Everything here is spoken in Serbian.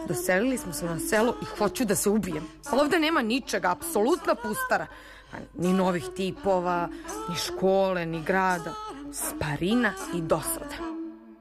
Doselili smo se na selo i hoću da se ubijem. Ovde nema ničega, apsolutna pustara. Ni novih tipova, ni škole, ni grada. Sparina i dosada.